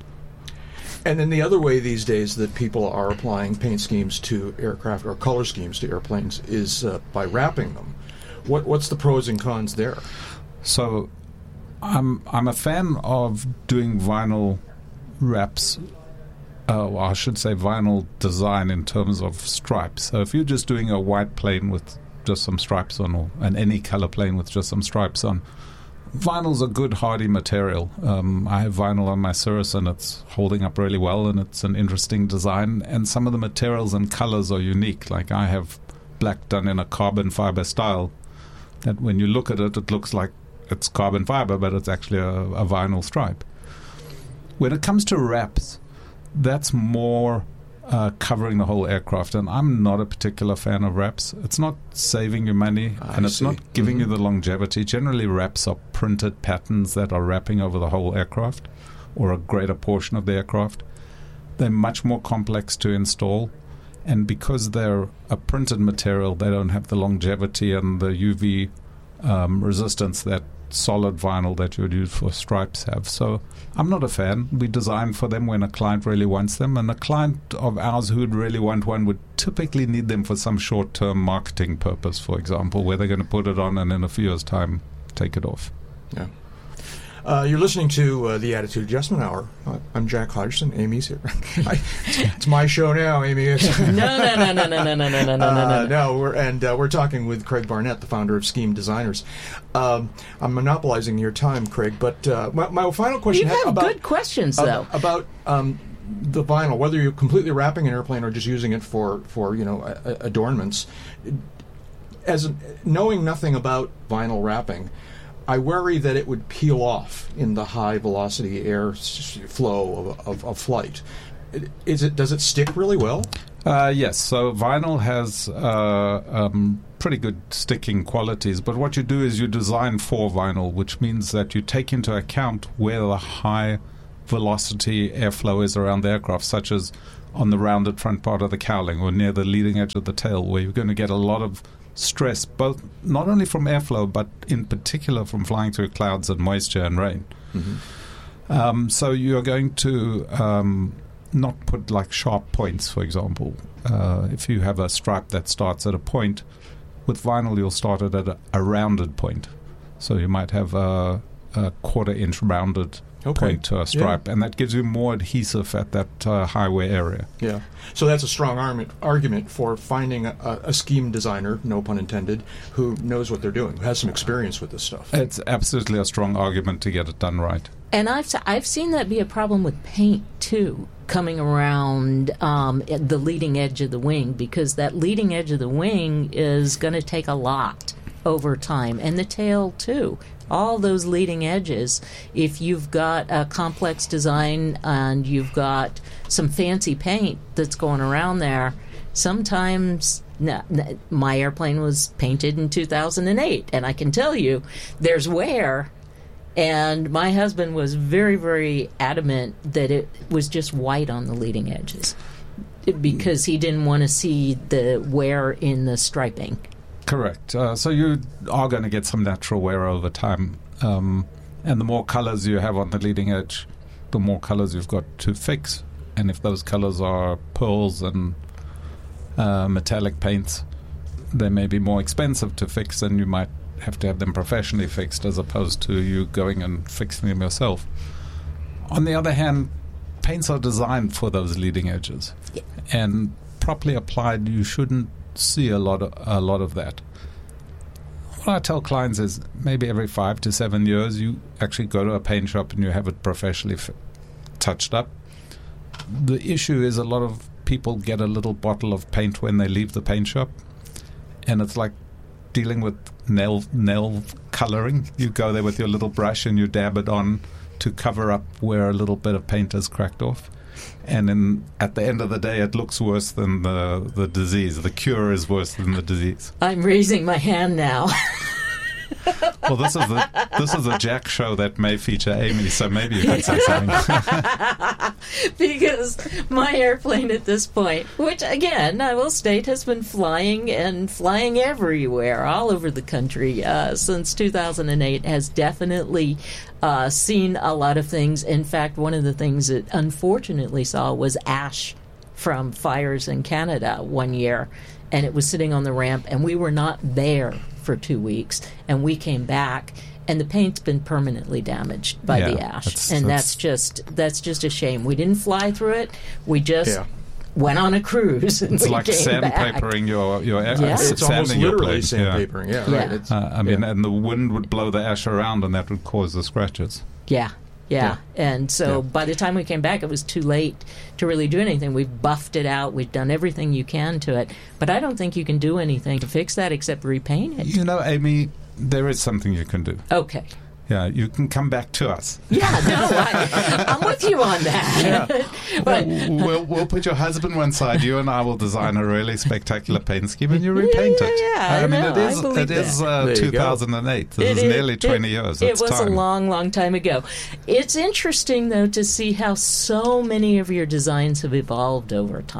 And then the other way these days that people are applying paint schemes to aircraft or color schemes to airplanes is uh, by wrapping them. What what's the pros and cons there? So I'm I'm a fan of doing vinyl wraps, uh, well, I should say vinyl design in terms of stripes. So if you're just doing a white plane with just some stripes on, or an any color plane with just some stripes on, vinyl's a good hardy material. Um, I have vinyl on my Cirrus and it's holding up really well and it's an interesting design, and some of the materials and colors are unique. Like I have black done in a carbon fiber style that when you look at it, it looks like it's carbon fiber, but it's actually a, a vinyl stripe. When it comes to wraps, that's more uh, covering the whole aircraft, and I'm not a particular fan of wraps. It's not saving you money, I and it's see. not giving Mm-hmm. you the longevity. Generally, wraps are printed patterns that are wrapping over the whole aircraft or a greater portion of the aircraft. They're much more complex to install, and because they're a printed material, they don't have the longevity and the U V um, resistance that solid vinyl that you would use for stripes have. So I'm not a fan. We design for them when a client really wants them, and a client of ours who would really want one would typically need them for some short-term marketing purpose, for example, where they're going to put it on and in a few years' time take it off. Yeah. Uh, you're listening to uh, the Attitude Adjustment Hour. Uh, I'm Jack Hodgson. Amy's here. I, it's my show now, Amy. no, no, no, no, no, no, no, no, no, no, uh, no. No, we're, and uh, we're talking with Craig Barnett, the founder of Scheme Designers. Um, I'm monopolizing your time, Craig, but uh, my, my final question... You have about, good questions, uh, though. About um, the vinyl, whether you're completely wrapping an airplane or just using it for, for you know, a, adornments. As a, knowing nothing about vinyl wrapping, I worry that it would peel off in the high velocity air s- flow of, of, of flight. Is it? Does it stick really well? Uh, yes. So vinyl has uh, um, pretty good sticking qualities, but what you do is you design for vinyl, which means that you take into account where the high velocity airflow is around the aircraft, such as on the rounded front part of the cowling or near the leading edge of the tail, where you're going to get a lot of stress, both not only from airflow, but in particular from flying through clouds and moisture and rain. Mm-hmm. Um, so you're going to um, not put like sharp points, for example. Uh, if you have a stripe that starts at a point, with vinyl you'll start it at a, a rounded point. So you might have a, a quarter inch rounded Okay. point to a stripe, yeah. and that gives you more adhesive at that uh, highway area. Yeah, so that's a strong arm- argument for finding a, a scheme designer, no pun intended, who knows what they're doing, who has some experience with this stuff. It's absolutely a strong argument to get it done right. And I've I've seen that be a problem with paint too, coming around um, at the leading edge of the wing, because that leading edge of the wing is going to take a lot over time, and the tail too. All those leading edges, if you've got a complex design and you've got some fancy paint that's going around there, sometimes no, no, my airplane was painted in two thousand eight, and I can tell you there's wear. And my husband was very, very adamant that it was just white on the leading edges because he didn't want to see the wear in the striping. Correct. Uh, so you are going to get some natural wear over time. Um, and the more colors you have on the leading edge, the more colors you've got to fix. And if those colors are pearls and uh, metallic paints, they may be more expensive to fix, and you might have to have them professionally fixed as opposed to you going and fixing them yourself. On the other hand, paints are designed for those leading edges. Yeah. And properly applied, you shouldn't see a lot of, a lot of that. What I tell clients is maybe every five to seven years you actually go to a paint shop and you have it professionally f- touched up. The issue is a lot of people get a little bottle of paint when they leave the paint shop, and it's like dealing with nail nail coloring. You go there with your little brush and you dab it on to cover up where a little bit of paint has cracked off. And in, at the end of the day, it looks worse than the, the disease. The cure is worse than the disease. I'm raising my hand now. Well, this is the this is a Jack show that may feature Amy, so maybe you can say something. Because my airplane at this point, which again I will state has been flying and flying everywhere, all over the country uh, since two thousand eight, has definitely uh, seen a lot of things. In fact, one of the things it unfortunately saw was ash from fires in Canada one year, and it was sitting on the ramp, and we were not there for two weeks, and we came back, and the paint's been permanently damaged by yeah, the ash, that's, and that's, that's just that's just a shame. We didn't fly through it; we just yeah. went on a cruise. And it's we like came sandpapering your your air. Yeah. It's, it's almost your literally plane. sandpapering. Yeah, yeah. right. It's, uh, I mean, yeah. and the wind would blow the ash around, and that would cause the scratches. Yeah. Yeah. yeah, and so yeah. by the time we came back, it was too late to really do anything. We've buffed it out. We've done everything you can to it. But I don't think you can do anything to fix that except repaint it. You know, Amy, there is something you can do. Okay. Yeah, you can come back to us. Yeah, no, I, I'm with you on that. Yeah. But, we'll, we'll put your husband one side. You and I will design a really spectacular paint scheme, and you repaint yeah, it. Yeah, I, I mean, know, it is I believe it is uh, There you two thousand eight. This It is is- nearly twenty it, years. It It's was time. a long, long time ago. It's interesting, though, to see how so many of your designs have evolved over time.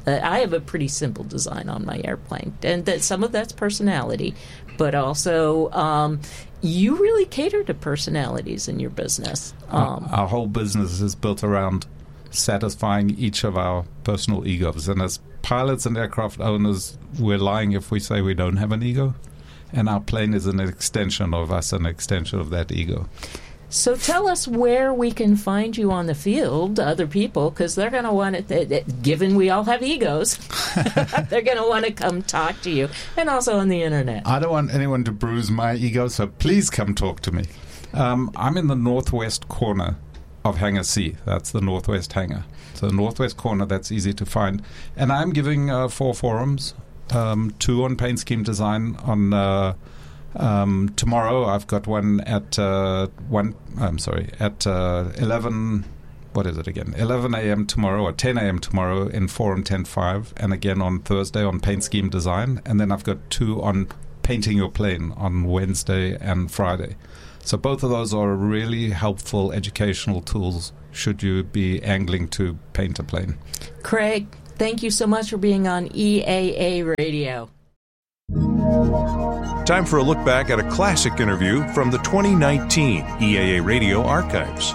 Uh, I have a pretty simple design on my airplane, and that some of that's personality, but also um, you really cater to personalities in your business. Um, our, our whole business is built around satisfying each of our personal egos, and as pilots and aircraft owners, we're lying if we say we don't have an ego, and our plane is an extension of us, an extension of that ego. So tell us where we can find you on the field, other people, because they're going to want it, given we all have egos, they're going to want to come talk to you, and also on the internet. I don't want anyone to bruise my ego, so please come talk to me. Um, I'm in the northwest corner of Hangar C. That's the northwest hangar. So the northwest corner, that's easy to find. And I'm giving uh, four forums, um, two on paint scheme design on... Uh, Um, tomorrow I've got one at uh, one. I'm sorry, at uh, eleven. What is it again? eleven a.m. tomorrow or ten a.m. tomorrow in Forum ten point five, and again on Thursday on paint scheme design, and then I've got two on painting your plane on Wednesday and Friday. So both of those are really helpful educational tools should you be angling to paint a plane. Craig, thank you so much for being on E A A Radio. Time for a look back at a classic interview from the twenty nineteen E A A Radio archives.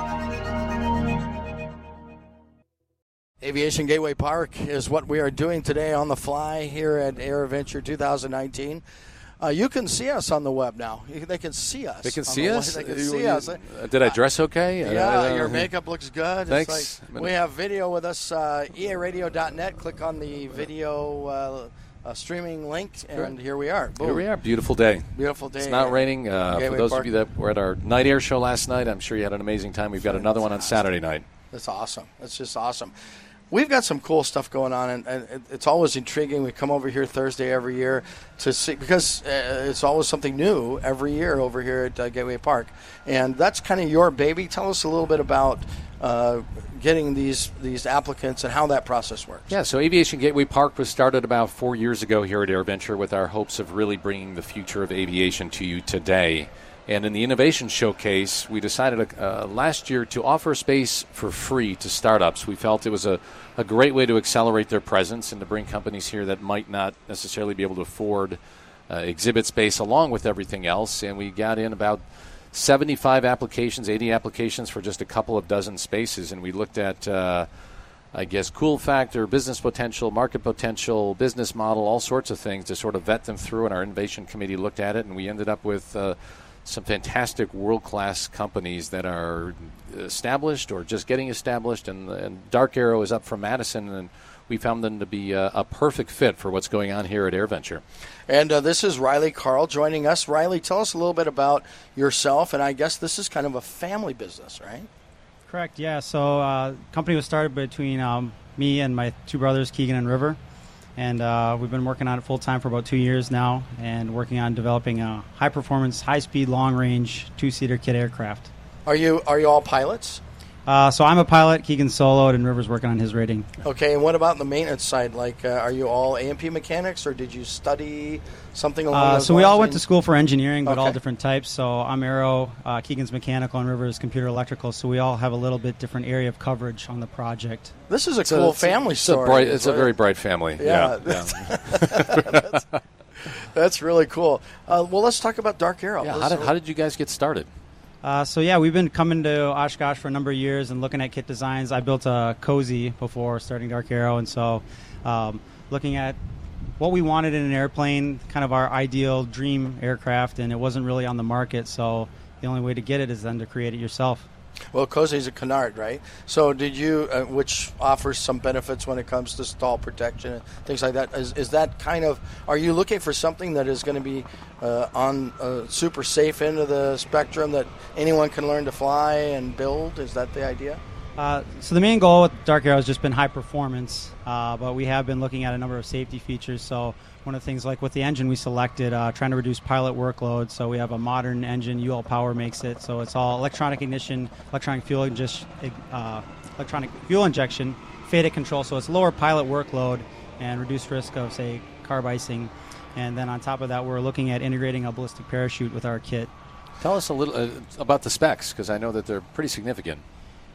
Aviation Gateway Park is what we are doing today on the fly here at AirVenture twenty nineteen. Uh, you can see us on the web now. You, they can see us. They can see the us? They can You- see you- us. uh, did I dress okay? Yeah, Uh, your makeup looks good. Thanks. It's like, we have video with us, uh, E A radio dot net. Click on the video uh, uh, streaming link, and here we are. Boom. Here we are. Beautiful day. Beautiful day. It's not raining. Uh, for Gateway those Park. of you that were at our night air show last night, I'm sure you had an amazing time. We've got another one on Saturday night. That's awesome. That's just awesome. We've got some cool stuff going on, and, and it- it's always intriguing. We come over here Thursday every year to see, because uh, it's always something new every year over here at uh, Gateway Park. And that's kind of your baby. Tell us a little bit about uh, getting these these applicants and how that process works. Yeah, so Aviation Gateway Park was started about four years ago here at AirVenture with our hopes of really bringing the future of aviation to you today. And in the Innovation Showcase, we decided uh, last year to offer space for free to startups. We felt it was a, a great way to accelerate their presence and to bring companies here that might not necessarily be able to afford uh, exhibit space along with everything else. And we got in about seventy-five applications, eighty applications for just a couple of dozen spaces. And we looked at, uh, I guess, cool factor, business potential, market potential, business model, all sorts of things to sort of vet them through. And our innovation committee looked at it, and we ended up with uh, some fantastic world-class companies that are established or just getting established. And, and Dark Arrow is up from Madison, and we found them to be a, a perfect fit for what's going on here at AirVenture. And uh, this is Riley Carl joining us. Riley, tell us a little bit about yourself, and I guess this is kind of a family business, right? Correct, yeah. So uh, company was started between um, me and my two brothers, Keegan and River. And uh, we've been working on it full-time for about two years now and working on developing a high-performance, high-speed, long-range, two-seater kit aircraft. Are you are you all pilots? Uh, so I'm a pilot, Keegan soloed, and River's working on his rating. Okay, and what about the maintenance side? Like, uh, are you all A M P mechanics, or did you study something along Uh, those so we all lines? went to school for engineering, but all Okay. different types. So I'm aero, uh, Keegan's mechanical, and River is computer electrical. So we all have a little bit different area of coverage on the project. This is a It's cool it's a- family it's story. A bright, it's a Right? very bright family. Yeah, Yeah. that's, that's, that's really cool. Uh, well, let's talk about Dark Arrow. Yeah, how Let's- did, how did you guys get started? Uh, so yeah, we've been coming to Oshkosh for a number of years and looking at kit designs. I built a Cozy before starting Dark Arrow, and so um, looking at what we wanted in an airplane, kind of our ideal dream aircraft, and it wasn't really on the market. So the only way to get it is then to create it yourself. Well, Cozy's a canard, right? So did you, uh, which offers some benefits when it comes to stall protection and things like that. Is, is that kind of, are you looking for something that is going to be uh, on a super safe end of the spectrum that anyone can learn to fly and build? Is that the idea? Uh, so the main goal with Dark Arrow has just been high performance, uh, but we have been looking at a number of safety features. So one of the things, like with the engine we selected, uh, trying to reduce pilot workload. So we have a modern engine, U L Power makes it. So it's all electronic ignition, electronic fuel injection, uh, electronic fuel injection, F A D A control. So it's lower pilot workload and reduced risk of, say, carb icing. And then on top of that, we're looking at integrating a ballistic parachute with our kit. Tell us a little uh, about the specs, because I know that they're pretty significant.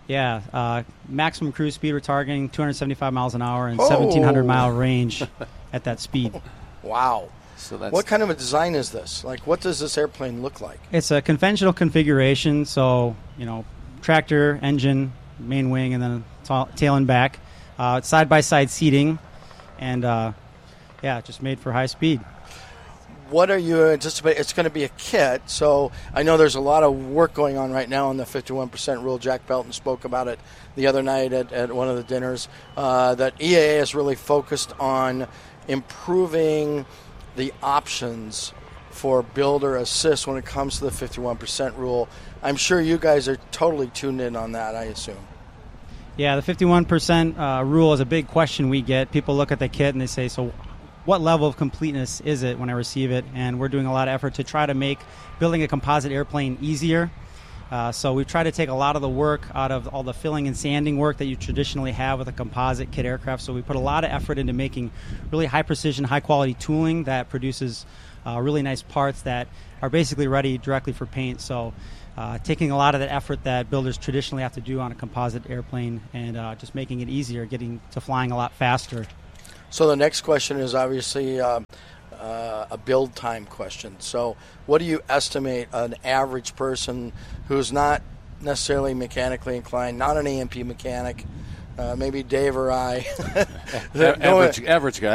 Yeah, uh, maximum cruise speed we're targeting two hundred seventy-five miles an hour and Oh. seventeen hundred mile range at that speed. Wow. So that's What kind of a design is this? Like, what does this airplane look like? It's a conventional configuration, so, you know, tractor, engine, main wing, and then ta- tail and back. Uh, it's side-by-side seating, and, uh, yeah, just made for high speed. What are you anticipating? It's going to be a kit, so I know there's a lot of work going on right now on the fifty-one percent rule. Jack Belton spoke about it the other night at, at one of the dinners, uh, that E A A is really focused on improving the options for builder assist when it comes to the fifty-one percent rule. I'm sure you guys are totally tuned in on that, I assume. Yeah, the fifty-one percent uh, rule is a big question we get. People look at the kit and they say, so what level of completeness is it when I receive it? And we're doing a lot of effort to try to make building a composite airplane easier. Uh, so we try to take a lot of the work out of all the filling and sanding work that you traditionally have with a composite kit aircraft. So we put a lot of effort into making really high precision, high quality tooling that produces uh, really nice parts that are basically ready directly for paint. So uh, taking a lot of the effort that builders traditionally have to do on a composite airplane and uh, just making it easier, getting to flying a lot faster. So the next question is obviously uh, uh, a build time question. So what do you estimate an average person who's not necessarily mechanically inclined, not an A M P mechanic, uh, maybe Dave or I. average, average guy.